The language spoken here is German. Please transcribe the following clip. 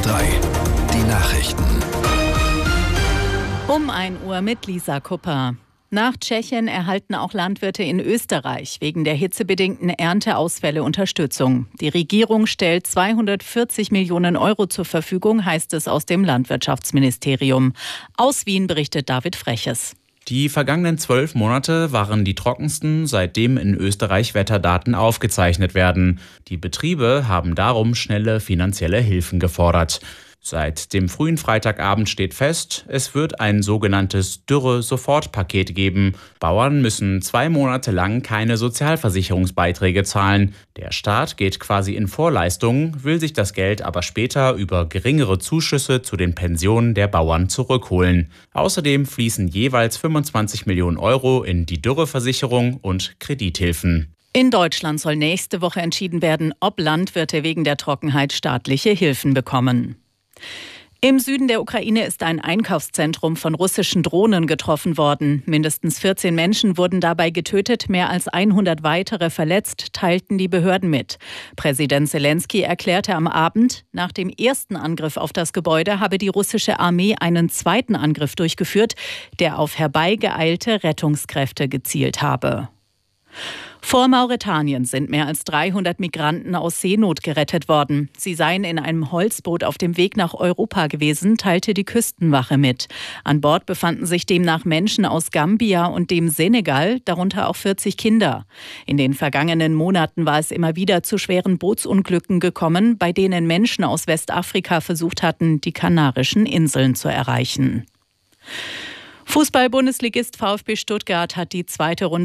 SWR3, die Nachrichten. Um 1 Uhr mit Lisa Kupper. Nach Tschechien erhalten auch Landwirte in Österreich wegen der hitzebedingten Ernteausfälle Unterstützung. Die Regierung stellt 240 Millionen Euro zur Verfügung, heißt es aus dem Landwirtschaftsministerium. Aus Wien berichtet David Freches. Die vergangenen 12 Monate waren die trockensten, seitdem in Österreich Wetterdaten aufgezeichnet werden. Die Betriebe haben darum schnelle finanzielle Hilfen gefordert. Seit dem frühen Freitagabend steht fest, es wird ein sogenanntes Dürre-Sofortpaket geben. Bauern müssen 2 Monate lang keine Sozialversicherungsbeiträge zahlen. Der Staat geht quasi in Vorleistung, will sich das Geld aber später über geringere Zuschüsse zu den Pensionen der Bauern zurückholen. Außerdem fließen jeweils 25 Millionen Euro in die Dürreversicherung und Kredithilfen. In Deutschland soll nächste Woche entschieden werden, ob Landwirte wegen der Trockenheit staatliche Hilfen bekommen. Im Süden der Ukraine ist ein Einkaufszentrum von russischen Drohnen getroffen worden. Mindestens 14 Menschen wurden dabei getötet, mehr als 100 weitere verletzt, teilten die Behörden mit. Präsident Selenskyj erklärte am Abend, nach dem ersten Angriff auf das Gebäude habe die russische Armee einen zweiten Angriff durchgeführt, der auf herbeigeeilte Rettungskräfte gezielt habe. Vor Mauretanien sind mehr als 300 Migranten aus Seenot gerettet worden. Sie seien in einem Holzboot auf dem Weg nach Europa gewesen, teilte die Küstenwache mit. An Bord befanden sich demnach Menschen aus Gambia und dem Senegal, darunter auch 40 Kinder. In den vergangenen Monaten war es immer wieder zu schweren Bootsunglücken gekommen, bei denen Menschen aus Westafrika versucht hatten, die Kanarischen Inseln zu erreichen. Fußball-Bundesligist VfB Stuttgart hat die zweite Runde